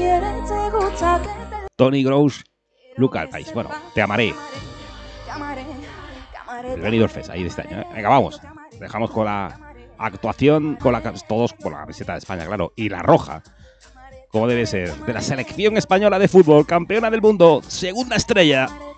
Tony Gross, Luca Altais. Bueno, te amaré. El Benidorm Fest, ahí de este año, ¿eh? Venga, vamos. Dejamos con la actuación, todos con la camiseta de España, claro, y la roja, como debe ser, de la selección española de fútbol, campeona del mundo, segunda estrella.